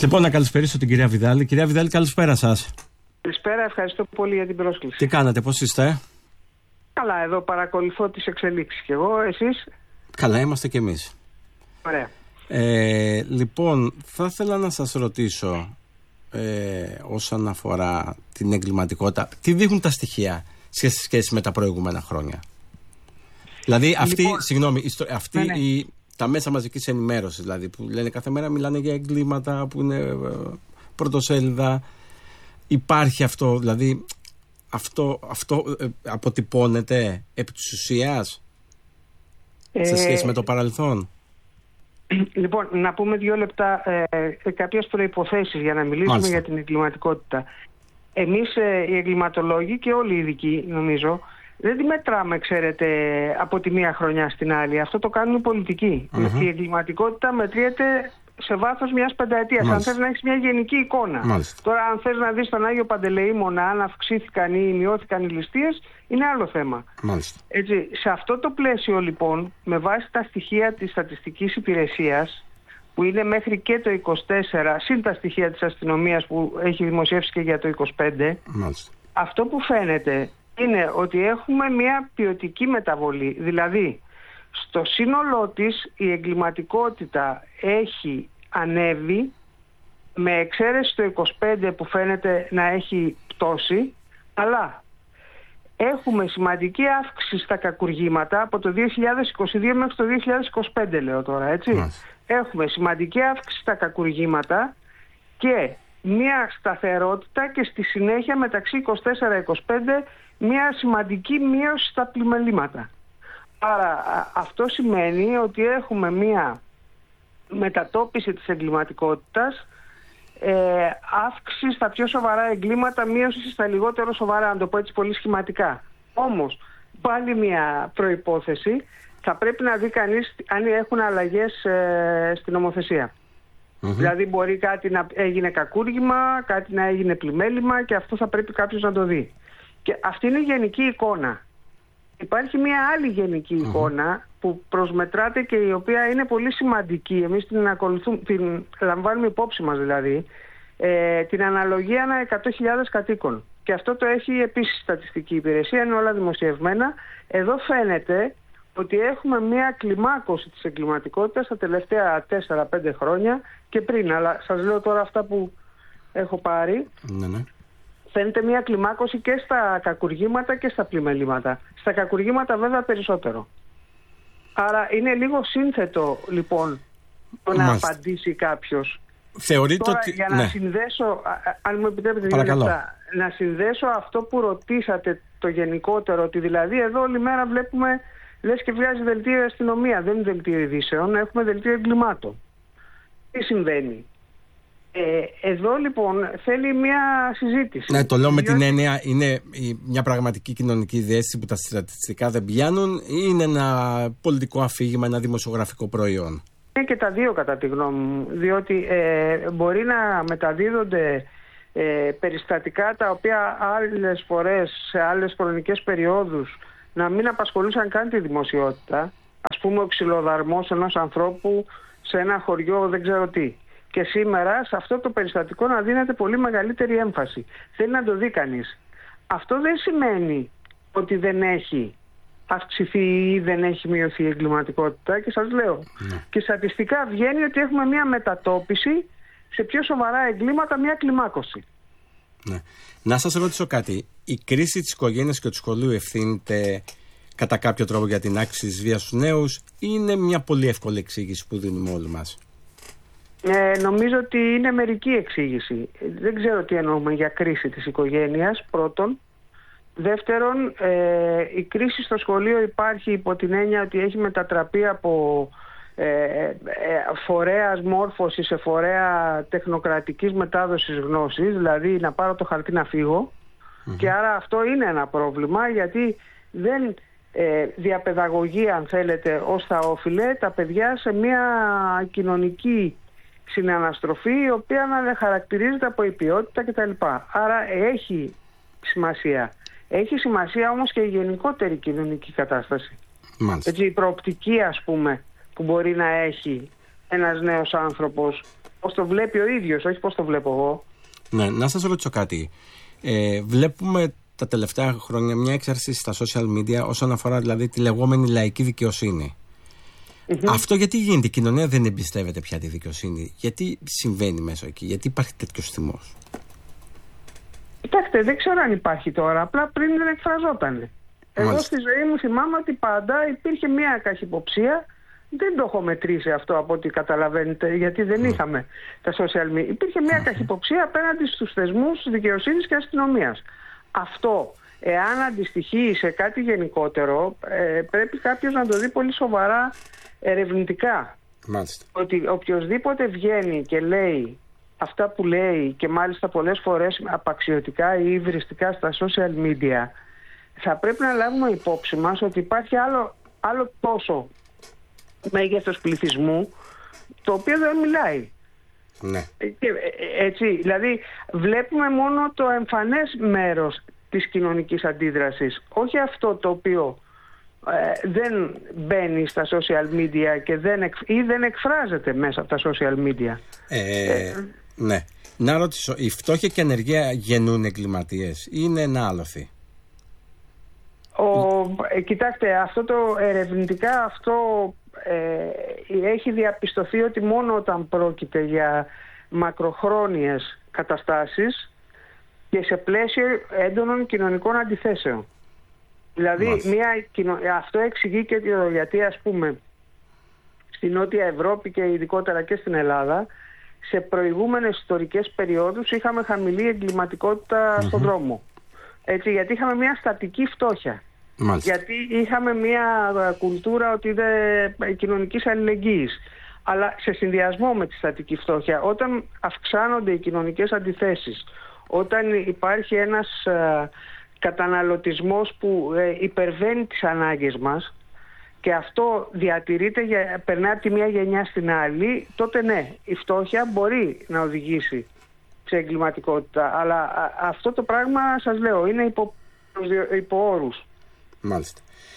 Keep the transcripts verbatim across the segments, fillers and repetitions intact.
Λοιπόν, να καλησπερίσω την κυρία Βιδάλη. Κυρία Βιδάλη, καλησπέρα σας. Καλησπέρα, ευχαριστώ πολύ για την πρόσκληση. Τι κάνατε, πώς είστε? Καλά, εδώ παρακολουθώ τις εξελίξεις και εγώ, εσείς? Καλά, είμαστε κι εμείς. Ωραία. Ε, λοιπόν, θα ήθελα να σας ρωτήσω ε, όσον αφορά την εγκληματικότητα, τι δείχνουν τα στοιχεία σε σχέση με τα προηγούμενα χρόνια? Δηλαδή, αυτή, λοιπόν, συγγνώμη, αυτή ναι, ναι. Η, τα μέσα μαζικής ενημέρωσης, δηλαδή, που λένε κάθε μέρα, μιλάνε για εγκλήματα που είναι ε, πρωτοσέλιδα. Υπάρχει αυτό, δηλαδή, αυτό, αυτό ε, αποτυπώνεται επί της ουσίας ε, σε σχέση με το παρελθόν? Λοιπόν, να πούμε δύο λεπτά ε, κάποιες προϋποθέσεις για να μιλήσουμε Μάλιστα. για την εγκληματικότητα. Εμείς ε, οι εγκληματολόγοι και όλοι οι ειδικοί, νομίζω, δεν τη μετράμε, ξέρετε, από τη μία χρονιά στην άλλη. Αυτό το κάνουν οι πολιτικοί. Mm-hmm. Η εγκληματικότητα μετριέται σε βάθος μιας πενταετίας. Αν θες να έχεις μια γενική εικόνα. Μάλιστα. Τώρα, αν θες να δεις τον Άγιο Παντελεήμονα, αν αυξήθηκαν ή μειώθηκαν οι ληστείες, είναι άλλο θέμα. Μάλιστα. Έτσι, σε αυτό το πλαίσιο, λοιπόν, με βάση τα στοιχεία της Στατιστικής Υπηρεσίας, που είναι μέχρι και το είκοσι τέσσερα, συν τα στοιχεία της αστυνομίας που έχει δημοσιεύσει και για το είκοσι πέντε, Μάλιστα. αυτό που φαίνεται είναι ότι έχουμε μια ποιοτική μεταβολή. Δηλαδή, στο σύνολό της η εγκληματικότητα έχει ανέβει, με εξαίρεση το είκοσι πέντε που φαίνεται να έχει πτώσει, αλλά έχουμε σημαντική αύξηση στα κακουργήματα από το δύο χιλιάδες είκοσι δύο μέχρι το δύο χιλιάδες είκοσι πέντε, λέω τώρα, έτσι. Μάλιστα. Έχουμε σημαντική αύξηση στα κακουργήματα και μια σταθερότητα και στη συνέχεια μεταξύ είκοσι τέσσερα είκοσι πέντε μια σημαντική μείωση στα πλημελήματα. Άρα αυτό σημαίνει ότι έχουμε μια μετατόπιση της εγκληματικότητας, ε, αύξηση στα πιο σοβαρά εγκλήματα, μείωση στα λιγότερο σοβαρά, αν το πω έτσι πολύ σχηματικά. Όμως, πάλι μια προϋπόθεση, θα πρέπει να δει κανείς αν έχουν αλλαγές ε, στην νομοθεσία. Mm-hmm. Δηλαδή μπορεί κάτι να έγινε κακούργημα, κάτι να έγινε πλημέλημα και αυτό θα πρέπει κάποιος να το δει. Και αυτή είναι η γενική εικόνα. Υπάρχει μια άλλη γενική mm-hmm. εικόνα που προσμετράται και η οποία είναι πολύ σημαντική. Εμείς την, ακολουθούμε, την λαμβάνουμε υπόψη μας, δηλαδή ε, την αναλογία ανά εκατό χιλιάδες κατοίκων. Και αυτό το έχει επίσης η Στατιστική Υπηρεσία, είναι όλα δημοσιευμένα. Εδώ φαίνεται ότι έχουμε μια κλιμάκωση της εγκληματικότητας τα τελευταία τέσσερα πέντε χρόνια και πριν. Αλλά σας λέω τώρα αυτά που έχω πάρει. Ναι, ναι. Φαίνεται μια κλιμάκωση και στα κακουργήματα και στα πλημελήματα. Στα κακουργήματα βέβαια περισσότερο. Άρα είναι λίγο σύνθετο, λοιπόν, το να Μάλιστα. απαντήσει κάποιος. Θεωρείτε Τώρα, ότι... για να ναι. συνδέσω, αν μου επιτρέπετε δύο λεπτά, να συνδέσω αυτό που ρωτήσατε, το γενικότερο, ότι δηλαδή εδώ όλη μέρα βλέπουμε, λες και βγάζει δελτίο αστυνομία, δεν είναι δελτίο ειδήσεων, έχουμε δελτίο εγκλημάτων. Τι συμβαίνει? Ε, εδώ λοιπόν θέλει μια συζήτηση. Ναι, το λέω με την έννοια, είναι μια πραγματική κοινωνική διαίσθηση που τα στατιστικά δεν πιάνουν ή είναι ένα πολιτικό αφήγημα, ένα δημοσιογραφικό προϊόν? Είναι και τα δύο κατά τη γνώμη μου, διότι ε, μπορεί να μεταδίδονται ε, περιστατικά τα οποία άλλες φορές σε άλλες χρονικές περιόδους να μην απασχολούσαν καν τη δημοσιότητα. Ας πούμε ο ξυλοδαρμός ενός ανθρώπου σε ένα χωριό δεν ξέρω τι. Και σήμερα σε αυτό το περιστατικό να δίνεται πολύ μεγαλύτερη έμφαση. Θέλει να το δει κανείς. Αυτό δεν σημαίνει ότι δεν έχει αυξηθεί ή δεν έχει μειωθεί η εγκληματικότητα, και σας λέω. Ναι. Και στατιστικά βγαίνει ότι έχουμε μια μετατόπιση σε πιο σοβαρά εγκλήματα, μια κλιμάκωση. Ναι. Να σας ρωτήσω κάτι. Η κρίση της οικογένειας και του σχολείου ευθύνεται κατά κάποιο τρόπο για την αύξηση της βίας στους νέους ή είναι μια πολύ εύκολη εξήγηση που δίνουμε όλοι μας? Ε, νομίζω ότι είναι μερική εξήγηση. Δεν ξέρω τι εννοούμε για κρίση της οικογένειας, πρώτον. Δεύτερον, ε, η κρίση στο σχολείο υπάρχει υπό την έννοια ότι έχει μετατραπεί από ε, ε, φορέας μόρφωσης σε φορέα τεχνοκρατικής μετάδοσης γνώσης, δηλαδή να πάρω το χαρτί να φύγω. Mm-hmm. Και άρα αυτό είναι ένα πρόβλημα, γιατί δεν ε, διαπαιδαγωγεί, αν θέλετε, ως θα όφιλε τα παιδιά σε μια κοινωνική συναναστροφή, η οποία να χαρακτηρίζεται από η ποιότητα κτλ. Άρα έχει σημασία. Έχει σημασία όμως και η γενικότερη κοινωνική κατάσταση. Έτσι, η προοπτική, ας πούμε, που μπορεί να έχει ένας νέος άνθρωπος πώς το βλέπει ο ίδιος, όχι πώς το βλέπω εγώ. Ναι, να σας ρωτήσω κάτι. Ε, βλέπουμε τα τελευταία χρόνια μια έξαρση στα social media όσον αφορά δηλαδή τη λεγόμενη λαϊκή δικαιοσύνη. Mm-hmm. Αυτό γιατί γίνεται? Η κοινωνία δεν εμπιστεύεται πια τη δικαιοσύνη. Γιατί συμβαίνει μέσα εκεί? Γιατί υπάρχει τέτοιος θυμός? Κοιτάξτε, δεν ξέρω αν υπάρχει τώρα. Απλά πριν δεν εκφραζόταν. Εγώ στη ζωή μου θυμάμαι ότι πάντα υπήρχε μια καχυποψία. Δεν το έχω μετρήσει αυτό από ό,τι καταλαβαίνετε, γιατί δεν mm. είχαμε τα social media. Υπήρχε μια καχυποψία απέναντι στους θεσμούς δικαιοσύνης και αστυνομίας. Αυτό, εάν αντιστοιχεί σε κάτι γενικότερο, ε, πρέπει κάποιος να το δει πολύ σοβαρά ερευνητικά. Μάλιστα. Ότι οποιοσδήποτε βγαίνει και λέει αυτά που λέει, και μάλιστα πολλές φορές απαξιωτικά ή υβριστικά στα social media, θα πρέπει να λάβουμε υπόψη μας ότι υπάρχει άλλο, άλλο τόσο μέγεθος πληθυσμού το οποίο δεν μιλάει. Ναι. Και, έτσι, δηλαδή βλέπουμε μόνο το εμφανές μέρος της κοινωνικής αντίδρασης, όχι αυτό το οποίο ε, δεν μπαίνει στα social media και δεν εκ, ή δεν εκφράζεται μέσα από τα social media. Ε, ε, ναι. Να ρωτήσω, η φτώχεια και η ανεργία γεννούν εγκληματίες ή είναι ένα άλοθη? Ο, ε, κοιτάξτε, αυτό το ερευνητικά αυτό ε, έχει διαπιστωθεί ότι μόνο όταν πρόκειται για μακροχρόνιες καταστάσεις και σε πλαίσιο έντονων κοινωνικών αντιθέσεων. Δηλαδή μια, αυτό εξηγεί και γιατί, ας πούμε, στη Νότια Ευρώπη και ειδικότερα και στην Ελλάδα, σε προηγούμενες ιστορικές περιόδους είχαμε χαμηλή εγκληματικότητα mm-hmm. στον δρόμο. Έτσι, γιατί είχαμε μια στατική φτώχεια. Μάλιστα. Γιατί είχαμε μια κουλτούρα ότι δε, κοινωνικής αλληλεγγύης. Αλλά σε συνδυασμό με τη στατική φτώχεια, όταν αυξάνονται οι κοινωνικές αντιθέσεις, όταν υπάρχει ένας ε, καταναλωτισμός που ε, υπερβαίνει τις ανάγκες μας και αυτό διατηρείται, για, περνάει από τη μία γενιά στην άλλη, τότε ναι, η φτώχεια μπορεί να οδηγήσει σε εγκληματικότητα. Αλλά α, αυτό το πράγμα, σας λέω, είναι υπό, υπό όρους. Μάλιστα.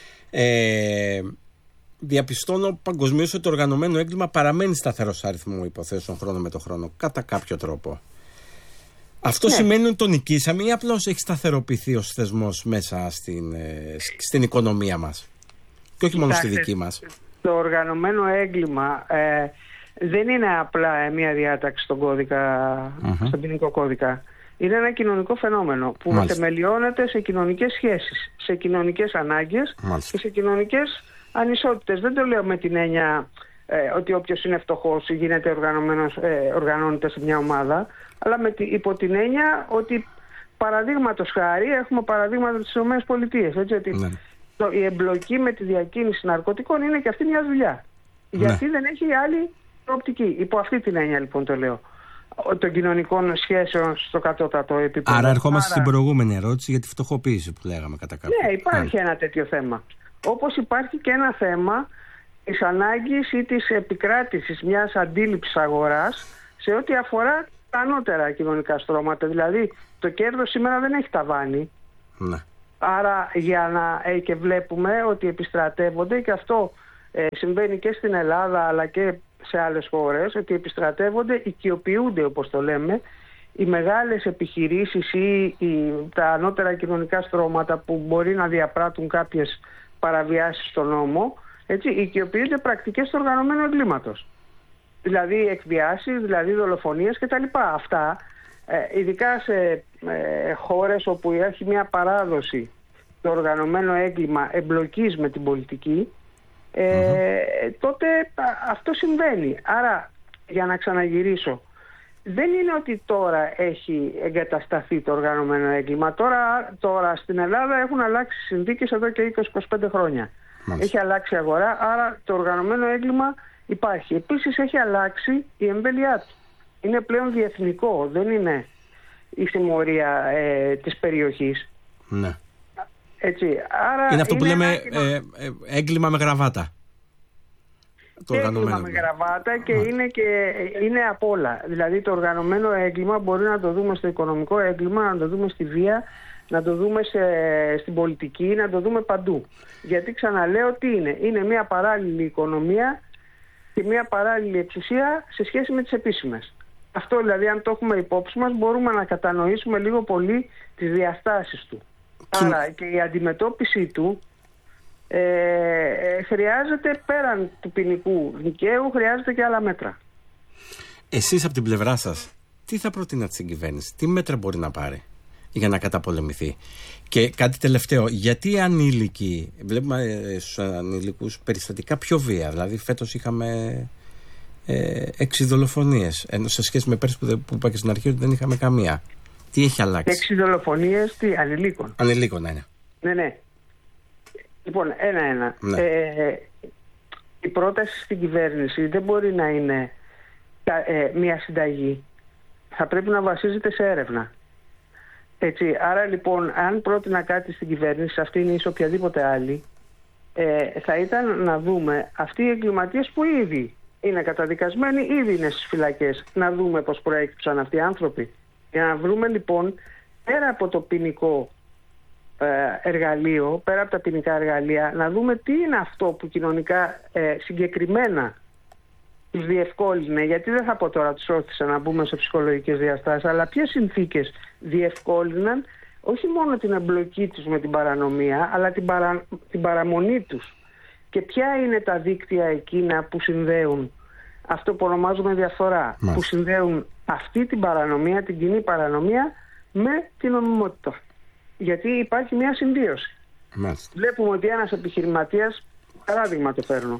Ε, διαπιστώνω παγκοσμίως ότι το οργανωμένο έγκλημα παραμένει σταθερός αριθμό υποθέσεων χρόνο με το χρόνο, κατά κάποιο τρόπο. Αυτό ναι. σημαίνει ότι το νικήσαμε ή απλώς έχει σταθεροποιηθεί ως θεσμός μέσα στην, ε, στην οικονομία μας και όχι μόνο στη δική μας? Το οργανωμένο έγκλημα ε, δεν είναι απλά μια διάταξη στον κώδικα, uh-huh. στον ποινικό κώδικα. Είναι ένα κοινωνικό φαινόμενο που Μάλιστα. θεμελιώνεται σε κοινωνικές σχέσεις, σε κοινωνικές ανάγκες Μάλιστα. και σε κοινωνικές ανισότητες. Δεν το λέω με την έννοια ε, ότι όποιος είναι φτωχός γίνεται οργανωμένος, ε, οργανώνεται σε μια ομάδα, αλλά με τη, υπό την έννοια ότι παραδείγματος χάρη έχουμε παραδείγματα της ΗΠΑ. Έτσι, ότι ναι. το, η εμπλοκή με τη διακίνηση ναρκωτικών είναι και αυτή μια δουλειά. Ναι. Γιατί δεν έχει άλλη προοπτική. Υπό αυτή την έννοια λοιπόν το λέω. Των κοινωνικών σχέσεων στο κατώτατο επίπεδο. Άρα ερχόμαστε Άρα... στην προηγούμενη ερώτηση για τη φτωχοποίηση που λέγαμε κατά κάποιο. Ναι, υπάρχει Άρα. ένα τέτοιο θέμα. Όπως υπάρχει και ένα θέμα της ανάγκης ή της επικράτησης μιας αντίληψης αγοράς σε ό,τι αφορά τα ανώτερα κοινωνικά στρώματα. Δηλαδή το κέρδος σήμερα δεν έχει ταβάνι. Ναι. Άρα για να ε, και βλέπουμε ότι επιστρατεύονται, και αυτό ε, συμβαίνει και στην Ελλάδα αλλά και σε άλλες χώρες, ότι επιστρατεύονται, οικειοποιούνται όπως το λέμε, οι μεγάλες επιχειρήσεις ή οι, τα ανώτερα κοινωνικά στρώματα που μπορεί να διαπράττουν κάποιες παραβιάσεις στον νόμο, έτσι, οικειοποιούνται πρακτικές του οργανωμένου εγκλήματος. Δηλαδή εκβιάσεις, δηλαδή δολοφονίες κτλ. Αυτά, ε, ειδικά σε ε, χώρες όπου έχει μια παράδοση το οργανωμένο έγκλημα εμπλοκής με την πολιτική, Ε, mm-hmm. τότε αυτό συμβαίνει. Άρα, για να ξαναγυρίσω, δεν είναι ότι τώρα έχει εγκατασταθεί το οργανωμένο έγκλημα. Τώρα, τώρα στην Ελλάδα έχουν αλλάξει συνθήκες εδώ και είκοσι με είκοσι πέντε χρόνια. Mm-hmm. Έχει αλλάξει η αγορά, άρα το οργανωμένο έγκλημα υπάρχει. Επίσης έχει αλλάξει η εμβέλειά του. Είναι πλέον διεθνικό, δεν είναι η συμμορία ε, της περιοχής. Ναι. Έτσι, άρα είναι αυτό που είναι λέμε ένα... ε, ε, έγκλημα με γραβάτα. Το έγκλημα με γραβάτα και, mm. είναι και είναι απ' όλα. Δηλαδή το οργανωμένο έγκλημα μπορεί να το δούμε στο οικονομικό έγκλημα, να το δούμε στη βία, να το δούμε σε, στην πολιτική, να το δούμε παντού. Γιατί ξαναλέω τι είναι. Είναι μια παράλληλη οικονομία και μια παράλληλη εξουσία σε σχέση με τις επίσημες. Αυτό δηλαδή, αν το έχουμε υπόψη μας, μπορούμε να κατανοήσουμε λίγο πολύ τις διαστάσεις του. Και... Άρα και η αντιμετώπιση του ε, ε, χρειάζεται, πέραν του ποινικού δικαίου, χρειάζεται και άλλα μέτρα. Εσείς από την πλευρά σας, τι θα προτείνατε στην κυβέρνηση, τι μέτρα μπορεί να πάρει για να καταπολεμηθεί? Και κάτι τελευταίο, γιατί οι ανήλικοι, βλέπουμε στους ανήλικους περιστατικά πιο βία, δηλαδή φέτος είχαμε ε, έξι δολοφονίες, ενώ σε σχέση με πέρσι που, που είπα και στην αρχή ότι δεν είχαμε καμία. Τι έχει αλλάξει? Έξι δολοφονίες τι, ανηλίκων. Ανηλίκων, ναι, ναι. Ναι, ναι. Λοιπόν, ένα-ένα. Ναι. Ε, η πρόταση στην κυβέρνηση δεν μπορεί να είναι ε, μια συνταγή. Θα πρέπει να βασίζεται σε έρευνα. Έτσι, άρα λοιπόν, αν πρότεινα κάτι στην κυβέρνηση, αυτή είναι ίσως οποιαδήποτε άλλη, ε, θα ήταν να δούμε αυτοί οι εγκληματίες που ήδη είναι καταδικασμένοι, ήδη είναι στις φυλακές, να δούμε πώς προέκυψαν αυτοί οι άνθρωποι. Για να βρούμε λοιπόν, πέρα από το ποινικό ε, εργαλείο, πέρα από τα ποινικά εργαλεία, να δούμε τι είναι αυτό που κοινωνικά ε, συγκεκριμένα τους διευκόλυνε, γιατί δεν θα πω τώρα τους όθησε να μπούμε σε ψυχολογικές διαστάσεις, αλλά ποιες συνθήκες διευκόλυναν όχι μόνο την εμπλοκή τους με την παρανομία, αλλά την, παρα, την παραμονή τους. Και ποια είναι τα δίκτυα εκείνα που συνδέουν αυτό που ονομάζουμε διαφθορά, Μάλιστα. που συνδέουν αυτή την παρανομία, την κοινή παρανομία με την νομιμότητα. Γιατί υπάρχει μια συμβίωση. Μάλιστα. Βλέπουμε ότι ένας επιχειρηματίας, παράδειγμα το φέρνω,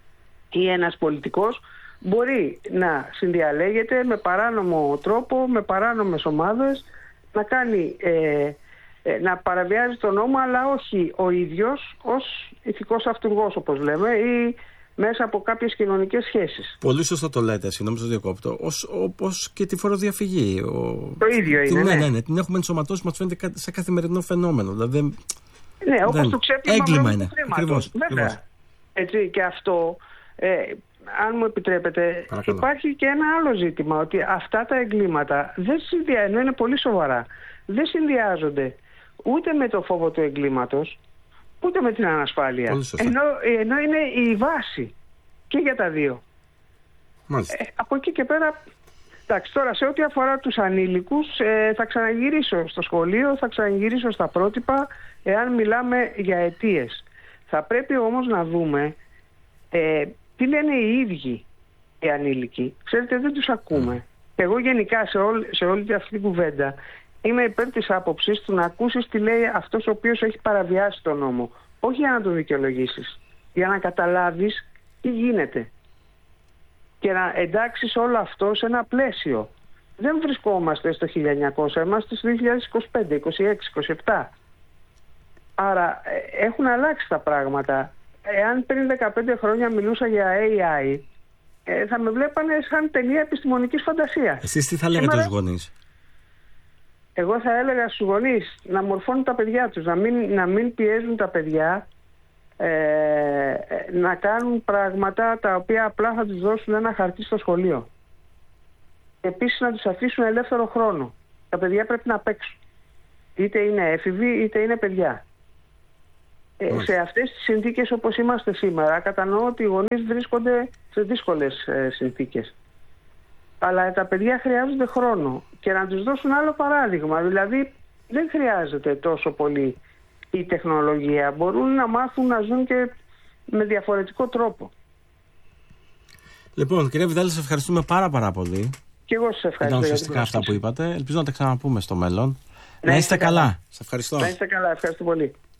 ή ένας πολιτικός μπορεί να συνδιαλέγεται με παράνομο τρόπο, με παράνομες ομάδες, να κάνει, ε, ε, να παραβιάζει τον νόμο, αλλά όχι ο ίδιος ως ηθικός αυτούργος, όπως λέμε, ή μέσα από κάποιες κοινωνικές σχέσεις. Πολύ σωστά το λέτε, συγγνώμη στο διακόπτω, όπως και τη φοροδιαφυγή. Ο... Το ίδιο είναι. Ναι, ναι, ναι, ναι, την έχουμε ενσωματώσει, μας φαίνεται σε καθημερινό φαινόμενο. Δηλαδή, ναι, όπως δεν... το ξέπλυμα έγκλημα είναι. Ακριβώς. Βέβαια. Έτσι, και αυτό, ε, αν μου επιτρέπετε, Παρακαλώ. Υπάρχει και ένα άλλο ζήτημα, ότι αυτά τα εγκλήματα δεν συνδυάζονται, είναι πολύ σοβαρά, δεν συνδυάζονται ούτε με το φόβο του εγκλήματος, ούτε με την ανασφάλεια. Ενώ, ενώ είναι η βάση και για τα δύο. Ε, από εκεί και πέρα, εντάξει, τώρα σε ό,τι αφορά τους ανήλικους, ε, θα ξαναγυρίσω στο σχολείο, θα ξαναγυρίσω στα πρότυπα, εάν μιλάμε για αιτίες. Θα πρέπει όμως να δούμε ε, τι λένε οι ίδιοι οι ανήλικοι. Ξέρετε, δεν τους ακούμε. Mm. Εγώ γενικά σε, όλη, σε όλη αυτή την κουβέντα είμαι υπέρ της άποψης του να ακούσεις τι λέει αυτός ο οποίος έχει παραβιάσει τον νόμο. Όχι για να τον δικαιολογήσεις, για να καταλάβεις τι γίνεται και να εντάξεις όλο αυτό σε ένα πλαίσιο. Δεν βρισκόμαστε στο χίλια εννιακόσια, είμαστε στο δύο χιλιάδες είκοσι πέντε, είκοσι έξι, είκοσι επτά. Άρα έχουν αλλάξει τα πράγματα. Εάν πριν δεκαπέντε χρόνια μιλούσα για έι άι, θα με βλέπανε σαν ταινία επιστημονικής φαντασίας. Εσείς τι θα λέγατε Σήμερα... στους γονείς? Εγώ θα έλεγα στους γονείς να μορφώνουν τα παιδιά τους, να μην, να μην πιέζουν τα παιδιά ε, να κάνουν πράγματα τα οποία απλά θα τους δώσουν ένα χαρτί στο σχολείο. Επίσης να τους αφήσουν ελεύθερο χρόνο. Τα παιδιά πρέπει να παίξουν. Είτε είναι έφηβοι είτε είναι παιδιά. Ε, σε αυτές τις συνθήκες όπως είμαστε σήμερα, κατανοώ ότι οι γονείς βρίσκονται σε δύσκολες ε, συνθήκες. Αλλά τα παιδιά χρειάζονται χρόνο και να τους δώσουν άλλο παράδειγμα. Δηλαδή δεν χρειάζεται τόσο πολύ η τεχνολογία. Μπορούν να μάθουν να ζουν και με διαφορετικό τρόπο. Λοιπόν, κυρία Βιδάλη, σας ευχαριστούμε πάρα πάρα πολύ. Και εγώ σας ευχαριστώ. Ήταν ουσιαστικά αυτά που είπατε. Ελπίζω να τα ξαναπούμε στο μέλλον. Να, να είστε καλά. καλά. Σας ευχαριστώ. Να είστε καλά. Ευχαριστώ πολύ.